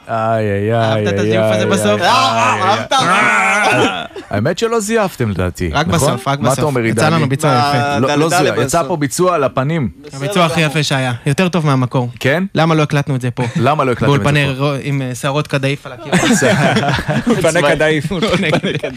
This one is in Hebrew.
אהבת את הזיוף הזה בסוף? האמת שלא זייפתם לדעתי. רק בסוף, רק בסוף. מה אתה אומר, יצא לנו ביצוע יפה. לא זייף, יצא פה ביצוע על הפנים. הביצוע הכי יפה שהיה. יותר טוב מהמקור. כן? למה לא הקלטנו את זה פה? למה לא הקלטנו את זה פה? באולפני עם שערות קדאיף על הקיר. אולפני קדאיף.